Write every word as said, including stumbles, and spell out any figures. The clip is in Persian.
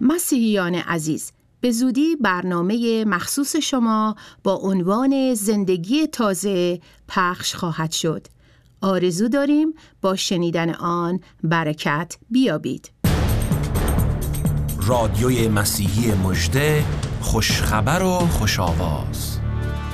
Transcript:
مسیحیان عزیز، به زودی برنامه مخصوص شما با عنوان زندگی تازه پخش خواهد شد. آرزو داریم با شنیدن آن برکت بیابید. رادیوی مسیحی مژده، خوشخبر و خوش آواز.